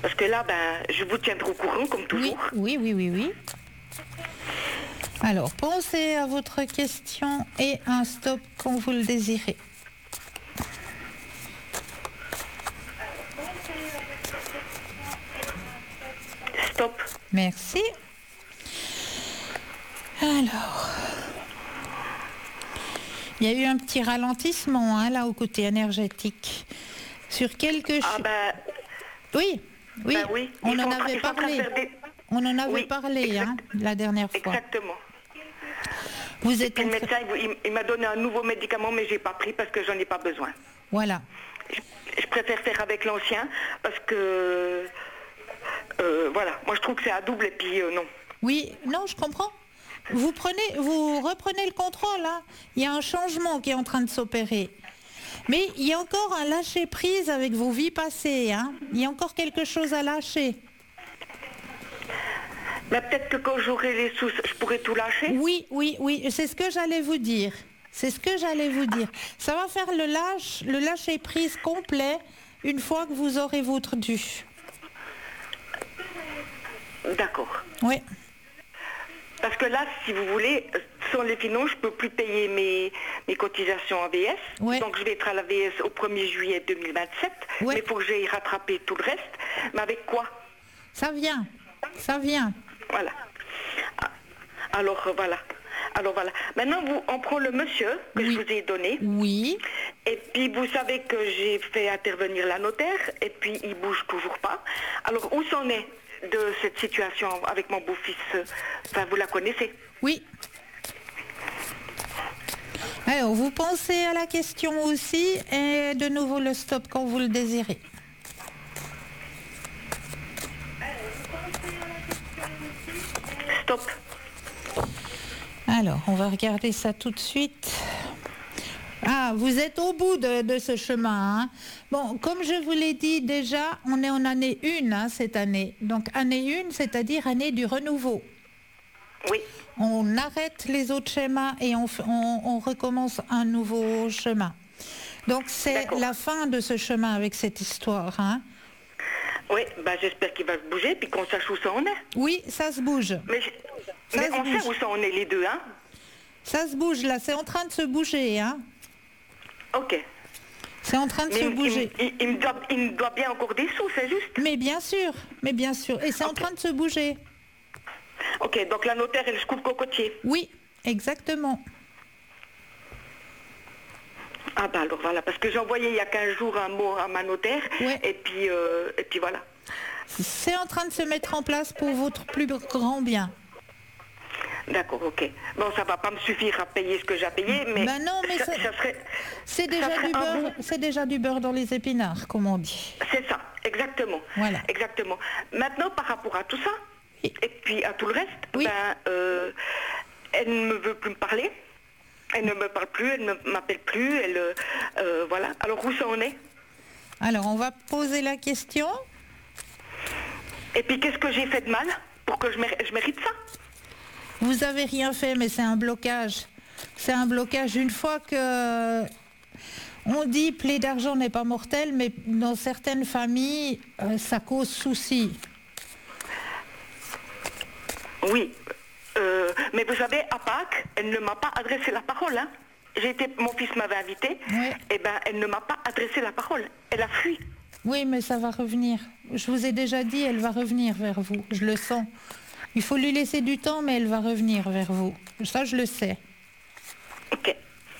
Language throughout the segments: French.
Parce que là, je vous tiendrai au courant, comme toujours. Oui. Alors, pensez à votre question et un stop quand vous le désirez. Stop. Merci. Alors, il y a eu un petit ralentissement là au côté énergétique. Sur quelque chose. Oui. On en avait parlé. On en avait parlé la dernière fois. Exactement. Vous êtes le médecin, il m'a donné un nouveau médicament, mais j'ai pas pris parce que j'en ai pas besoin. Voilà. Je préfère faire avec l'ancien parce que voilà, moi je trouve que c'est à double et puis non. Oui, non, je comprends. Vous reprenez le contrôle, là. Il y a un changement qui est en train de s'opérer. Mais il y a encore un lâcher-prise avec vos vies passées. Il y a encore quelque chose à lâcher. Peut-être que quand j'aurai les sous, je pourrai tout lâcher. Oui. C'est ce que j'allais vous dire. Ça va faire le lâcher-prise complet une fois que vous aurez votre dû. D'accord. Oui. Parce que là, si vous voulez, sans les finances, je ne peux plus payer mes cotisations AVS. Ouais. Donc je vais être à l'AVS au 1er juillet 2027. Ouais. Mais il faut que j'aille rattraper tout le reste. Mais avec quoi? Ça vient. Voilà. Alors voilà. Maintenant, on prend le monsieur que je vous ai donné. Oui. Et puis vous savez que j'ai fait intervenir la notaire et puis il bouge toujours pas. Alors où s'en est de cette situation avec mon beau-fils? Enfin, vous la connaissez? Oui. Alors, vous pensez à la question aussi et de nouveau le stop quand vous le désirez. Stop. Alors, on va regarder ça tout de suite. Ah, vous êtes au bout de ce chemin. Bon, comme je vous l'ai dit déjà, on est en année 1 cette année. Donc, année 1, c'est-à-dire année du renouveau. Oui. On arrête les autres schémas et on recommence un nouveau chemin. Donc, c'est la fin de ce chemin avec cette histoire. Oui, j'espère qu'il va se bouger puis qu'on sache où ça en est. Oui, ça se bouge. Mais on sait où ça en est les deux, Ça se bouge là, c'est en train de se bouger, Ok. C'est en train de se bouger. Il me doit bien encore des sous, c'est juste. Mais bien sûr. Et c'est en train de se bouger. Ok, donc la notaire, elle se coupe cocotier. Oui, exactement. Alors voilà, parce que j'ai envoyé il y a 15 jours un mot à ma notaire, et puis voilà. C'est en train de se mettre en place pour votre plus grand bien. D'accord, ok. Bon, ça va pas me suffire à payer ce que j'ai payé, mais, non, mais ça serait... C'est déjà du beurre dans les épinards, comme on dit. C'est ça, exactement. Voilà. Exactement. Maintenant, par rapport à tout ça, et puis à tout le reste, elle ne veut plus me parler. Elle ne me parle plus, elle ne m'appelle plus, voilà. Alors où ça en est? Alors, on va poser la question. Et puis, qu'est-ce que j'ai fait de mal pour que je mérite ça? Vous avez rien fait, mais c'est un blocage. C'est un blocage. Une fois que on dit plaie d'argent n'est pas mortelle, mais dans certaines familles, ça cause souci. Oui. Mais vous savez, à Pâques, elle ne m'a pas adressé la parole. Mon fils m'avait invité, et elle ne m'a pas adressé la parole. Elle a fui. Oui, mais ça va revenir. Je vous ai déjà dit, elle va revenir vers vous. Je le sens. Il faut lui laisser du temps, mais elle va revenir vers vous. Ça, je le sais. Ok.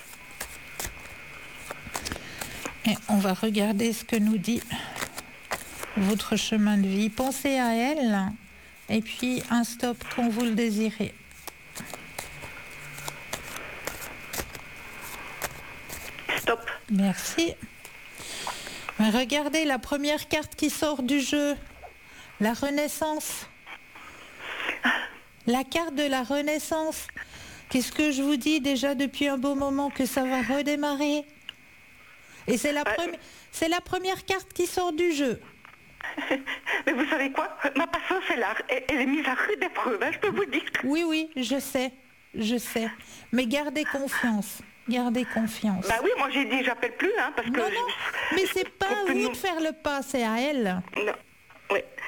Et on va regarder ce que nous dit votre chemin de vie. Pensez à elle, et puis un stop quand vous le désirez. Stop. Merci. Regardez la première carte qui sort du jeu. La Renaissance. La carte de la Renaissance. Qu'est-ce que je vous dis déjà depuis un beau moment? Que ça va redémarrer. Et c'est la première carte qui sort du jeu. Mais vous savez quoi? Ma patience, elle est mise à rude épreuve, je peux vous dire. Oui, je sais. Mais gardez confiance. Gardez confiance. Oui, moi j'ai dit j'appelle plus, parce que... Non, mais c'est pas à vous de faire le pas, c'est à elle. Non, oui.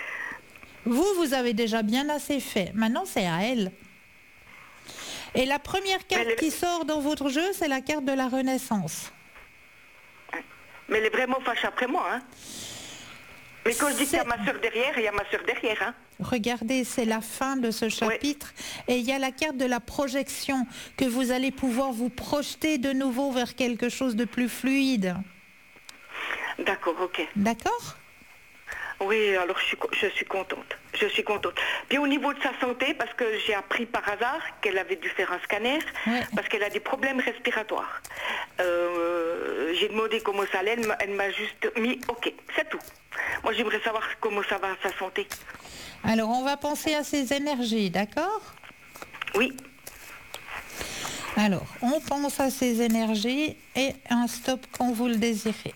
Vous avez déjà bien assez fait. Maintenant, c'est à elle. Et la première carte qui sort dans votre jeu, c'est la carte de la Renaissance. Mais elle est vraiment fâchée après moi, hein. Mais quand je dis qu'il y a ma soeur derrière, il y a ma soeur derrière, hein. Regardez, c'est la fin de ce chapitre. Oui. Et il y a la carte de la projection, que vous allez pouvoir vous projeter de nouveau vers quelque chose de plus fluide. D'accord, ok. D'accord ? Oui, alors je suis contente. Je suis contente. Puis au niveau de sa santé, parce que j'ai appris par hasard qu'elle avait dû faire un scanner, parce qu'elle a des problèmes respiratoires. J'ai demandé comment ça allait, elle m'a juste mis OK, c'est tout. Moi j'aimerais savoir comment ça va sa santé. Alors on va penser à ses énergies, d'accord ? Oui. Alors, on pense à ses énergies et un stop quand vous le désirez.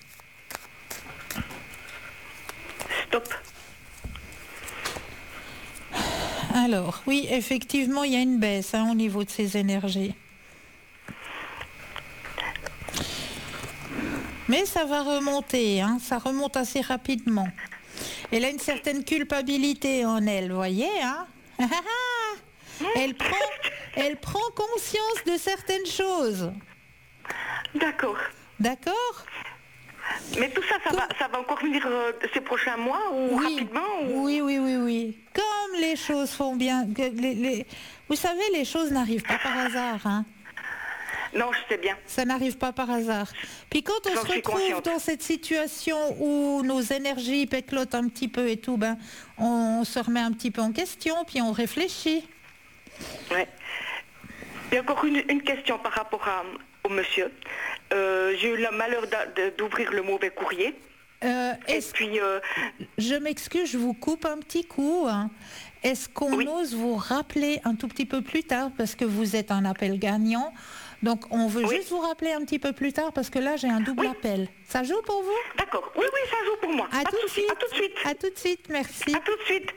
Stop. Alors, oui, effectivement, il y a une baisse au niveau de ses énergies. Mais ça va remonter, ça remonte assez rapidement. Elle a une certaine culpabilité en elle, vous voyez, hein. Elle prend conscience de certaines choses. D'accord. D'accord ? Mais tout ça, ça va encore venir ces prochains mois ou rapidement ou... Oui. Comme les choses font bien... Vous savez, les choses n'arrivent pas par hasard, hein. Non, je sais bien. Ça n'arrive pas par hasard. Puis quand on se retrouve dans cette situation où nos énergies péclotent un petit peu et tout, on se remet un petit peu en question, puis on réfléchit. Ouais. Il y a encore une question par rapport au monsieur. J'ai eu le malheur d'ouvrir le mauvais courrier. Je m'excuse, je vous coupe un petit coup. Est-ce qu'on ose vous rappeler un tout petit peu plus tard, parce que vous êtes un appel gagnant. Donc on veut juste vous rappeler un petit peu plus tard, parce que là j'ai un double appel. Ça joue pour vous ? D'accord. Oui, ça joue pour moi. À tout de suite. À tout de suite. À tout de suite, merci. À tout de suite.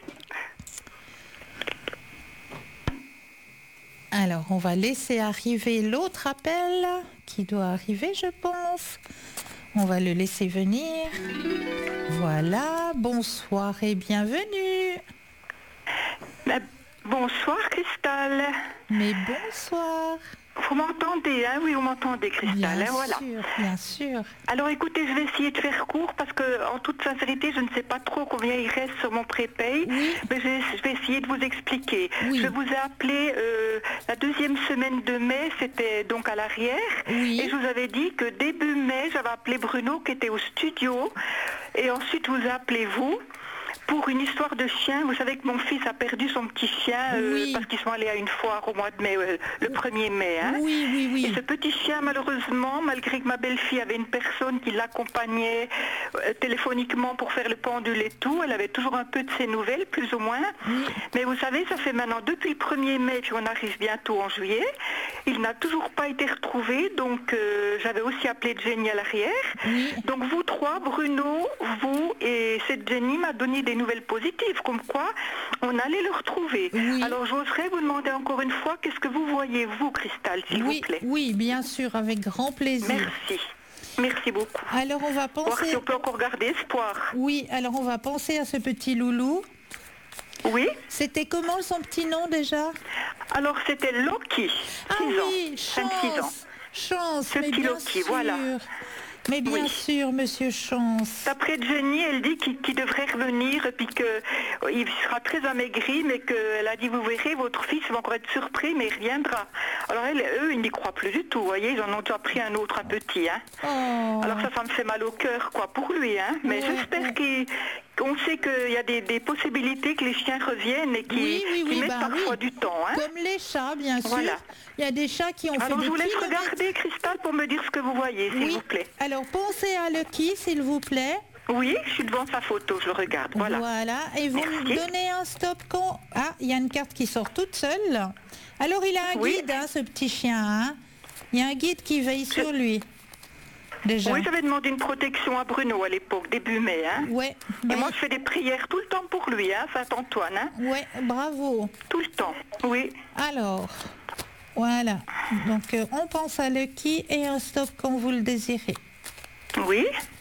Alors, on va laisser arriver l'autre appel qui doit arriver, je pense. On va le laisser venir. Voilà, bonsoir et bienvenue. Bonsoir, Cristal. Mais bonsoir. Vous m'entendez, hein? Oui, vous m'entendez, Cristal. Bien hein, voilà. sûr, bien sûr. Alors écoutez, je vais essayer de faire court parce que, en toute sincérité, je ne sais pas trop combien il reste sur mon prépay, mais je vais essayer de vous expliquer. Oui. Je vous ai appelé la deuxième semaine de mai, c'était donc à l'arrière, et je vous avais dit que début mai, j'avais appelé Bruno qui était au studio, et ensuite vous appelez vous. Pour une histoire de chien, vous savez que mon fils a perdu son petit chien parce qu'ils sont allés à une foire au mois de mai, le 1er mai. Hein. Oui. Et ce petit chien, malheureusement, malgré que ma belle-fille avait une personne qui l'accompagnait téléphoniquement pour faire le pendule et tout, elle avait toujours un peu de ses nouvelles, plus ou moins. Mais vous savez, ça fait maintenant depuis le 1er mai, puis on arrive bientôt en juillet. Il n'a toujours pas été retrouvé, donc j'avais aussi appelé Jenny à l'arrière. Donc vous trois, Bruno, vous et cette Jenny m'a donné des nouvelles positives, comme quoi on allait le retrouver. Alors j'oserais vous demander encore une fois, qu'est-ce que vous voyez, vous, Cristal, s'il vous plaît? Oui, bien sûr, avec grand plaisir. Merci beaucoup. Alors on va penser... Voir si on peut encore garder espoir. Oui, alors on va penser à ce petit loulou. Oui. C'était comment son petit nom déjà? Alors c'était Loki, 26 ans. Chance, ce petit Loki, voilà. Mais bien sûr, Monsieur Chance. D'après Jenny, elle dit qu'il devrait revenir et puis qu'il sera très amaigri, mais qu'elle a dit, vous verrez, votre fils va encore être surpris, mais il reviendra. Alors eux, ils n'y croient plus du tout, vous voyez, ils en ont déjà pris un autre, un petit. Hein. Oh. Alors ça me fait mal au cœur, quoi, pour lui. Hein. Mais j'espère qu'on sait qu'il y a des possibilités que les chiens reviennent et qui mettent parfois du temps. Hein. Comme les chats, bien sûr. Voilà. Il y a des chats qui ont fait des Alors je vous laisse kilomètres. Regarder, Cristal, pour me dire ce que vous voyez, s'il vous plaît. Alors pensez à Lucky, s'il vous plaît. Oui, je suis devant sa photo, je le regarde. Voilà. Et vous me donnez un stop quand... Ah, il y a une carte qui sort toute seule. Alors il a un guide, ce petit chien. Hein. Il y a un guide qui veille sur lui. Déjà. Oui, j'avais demandé une protection à Bruno à l'époque, début mai. Hein. Et moi, je fais des prières tout le temps pour lui, hein, Saint-Antoine. Hein. Ouais, bravo. Tout le temps, oui. Alors, voilà. Donc, on pense à Lucky et un stop quand vous le désirez. Oui.